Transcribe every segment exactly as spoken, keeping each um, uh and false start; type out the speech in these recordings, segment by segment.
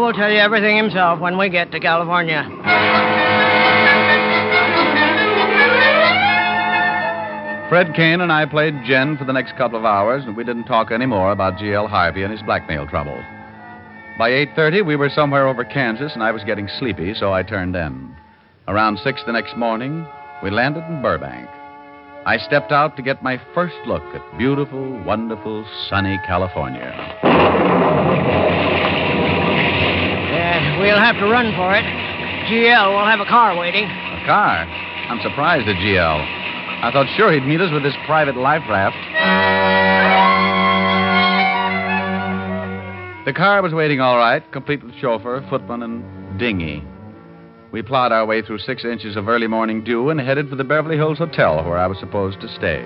will tell you everything himself when we get to California. Fred Kane and I played gin for the next couple of hours, and we didn't talk any more about G L. Harvey and his blackmail trouble. By eight thirty, we were somewhere over Kansas, and I was getting sleepy, so I turned in. Around six the next morning, we landed in Burbank. I stepped out to get my first look at beautiful, wonderful, sunny California. Yeah, we'll have to run for it. G L will have a car waiting. A car? I'm surprised at G L. I thought sure he'd meet us with his private life raft. The car was waiting all right, complete with chauffeur, footman, and dinghy. We plowed our way through six inches of early morning dew and headed for the Beverly Hills Hotel, where I was supposed to stay.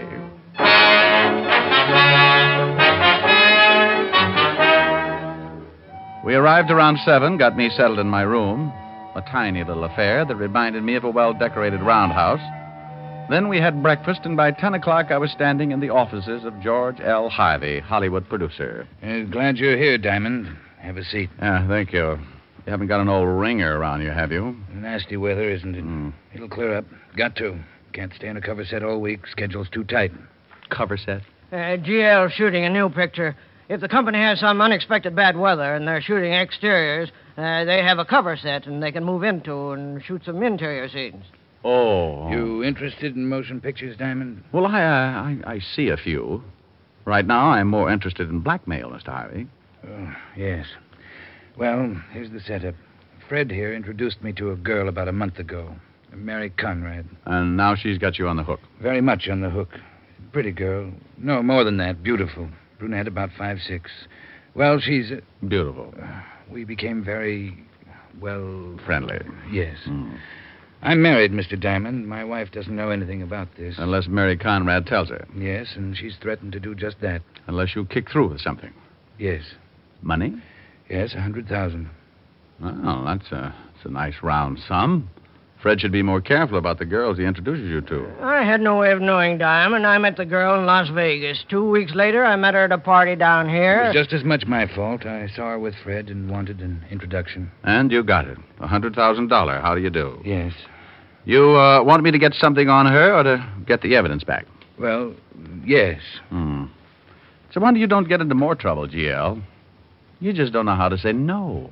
We arrived around seven, got me settled in my room, a tiny little affair that reminded me of a well-decorated roundhouse. Then we had breakfast, and by ten o'clock I was standing in the offices of George L. Harvey, Hollywood producer. Uh, glad you're here, Diamond. Have a seat. Yeah, thank you. You haven't got an old ringer around you, have you? Nasty weather, isn't it? Mm. It'll clear up. Got to. Can't stay in a cover set all week. Schedule's too tight. Cover set? Uh, G L's shooting a new picture. If the company has some unexpected bad weather and they're shooting exteriors, uh, they have a cover set and they can move into and shoot some interior scenes. Oh. You interested in motion pictures, Diamond? Well, I, uh, I I see a few. Right now, I'm more interested in blackmail, Mister Harvey. Oh, yes. Well, here's the setup. Fred here introduced me to a girl about a month ago, Mary Conrad. And now she's got you on the hook. Very much on the hook. Pretty girl. No, more than that. Beautiful. Brunette, about five six. Well, she's... Uh, Beautiful. Uh, we became very, well... Friendly. Yes. Mm. I'm married, Mister Diamond. My wife doesn't know anything about this. Unless Mary Conrad tells her. Yes, and she's threatened to do just that. Unless you kick through with something. Yes. Money? Yes, a hundred thousand. Well, that's a, that's a nice round sum. Fred should be more careful about the girls he introduces you to. I had no way of knowing, Diamond. I met the girl in Las Vegas. Two weeks later, I met her at a party down here. It was just as much my fault. I saw her with Fred and wanted an introduction. And you got it. A hundred thousand dollars. How do you do? Yes. You uh, want me to get something on her or to get the evidence back? Well, yes. Hmm. It's a wonder you don't get into more trouble, G L. You just don't know how to say no.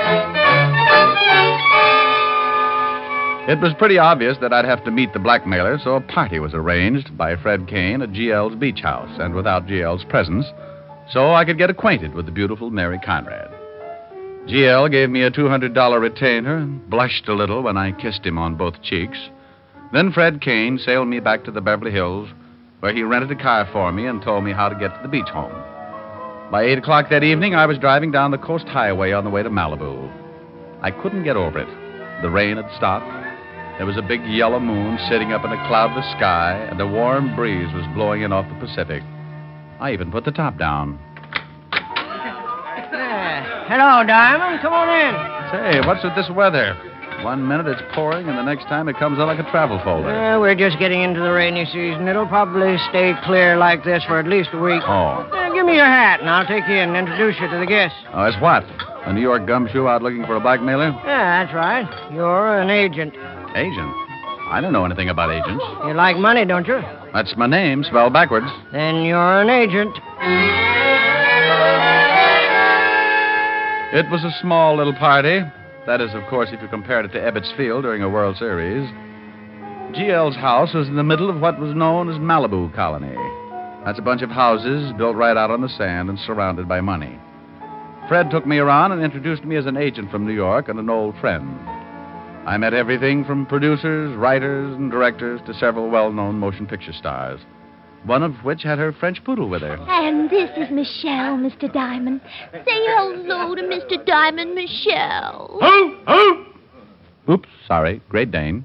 It was pretty obvious that I'd have to meet the blackmailer, so a party was arranged by Fred Kane at G L's beach house, and without G L's presence, so I could get acquainted with the beautiful Mary Conrad. G L gave me a two hundred dollars retainer and blushed a little when I kissed him on both cheeks. Then Fred Kane sailed me back to the Beverly Hills, where he rented a car for me and told me how to get to the beach home. By eight o'clock that evening, I was driving down the coast highway on the way to Malibu. I couldn't get over it. The rain had stopped. There was a big yellow moon sitting up in a cloudless sky, and a warm breeze was blowing in off the Pacific. I even put the top down. Yeah. Hello, Diamond. Come on in. Say, what's with this weather? One minute it's pouring, and the next time it comes out like a travel folder. Uh, we're just getting into the rainy season. It'll probably stay clear like this for at least a week. Oh. Uh, give me your hat, and I'll take you in and introduce you to the guests. Oh, it's what? A New York gumshoe out looking for a blackmailer? Yeah, that's right. You're an agent. Agent? I don't know anything about agents. You like money, don't you? That's my name, spelled backwards. Then you're an agent. It was a small little party. That is, of course, if you compared it to Ebbets Field during a World Series. G L's house was in the middle of what was known as Malibu Colony. That's a bunch of houses built right out on the sand and surrounded by money. Fred took me around and introduced me as an agent from New York and an old friend. I met everything from producers, writers, and directors to several well-known motion picture stars, one of which had her French poodle with her. And this is Michelle, Mister Diamond. Say hello to Mister Diamond, Michelle. Oh, oh! Oops, sorry. Great Dane.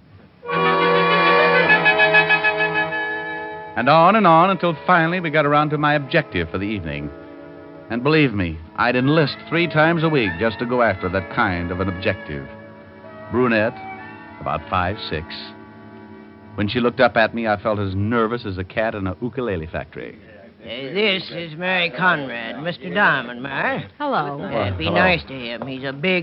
And on and on until finally we got around to my objective for the evening. And believe me, I'd enlist three times a week just to go after that kind of an objective. Brunette, about five six. When she looked up at me, I felt as nervous as a cat in a ukulele factory. Uh, this is Mary Conrad, Mister Diamond, Mary. Hello. Uh, be Hello. nice to him. He's a big